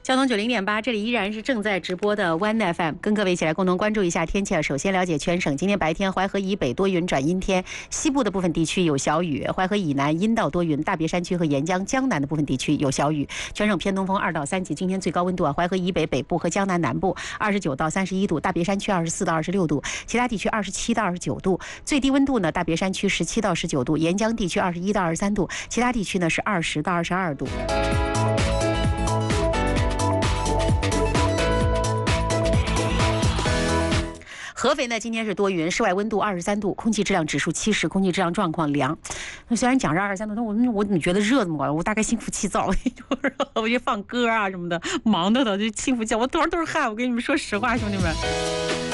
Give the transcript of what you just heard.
交通90.8，这里依然是正在直播的 One FM， 跟各位一起来共同关注一下天气。首先了解全省，今天白天淮河以北多云转阴天，西部的部分地区有小雨，淮河以南阴到多云，大别山区和沿江江南的部分地区有小雨。全省偏东风2到3级，今天最高温度淮河以北北部和江南南部29到31度，大别山区24到26度，其他地区27到29度。最低温度呢，大别山区17到19度，沿江地区21到23度，其他地区呢是20到22度。合肥呢，今天是多云，室外温度23度，空气质量指数70，空气质量状况良。那虽然讲是23度，但我怎么觉得热这么高？我大概心浮气躁，我就放歌啊什么的，忙的就心浮气躁，我头上都是汗。我跟你们说实话，兄弟们。